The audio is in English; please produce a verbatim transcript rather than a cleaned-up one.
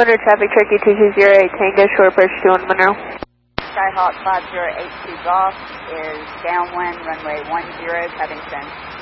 Under traffic, Turkey two two zero eight Tango, short approach two one Monroe. Skyhawk five zero eight two Golf is downwind, runway one zero, Covington.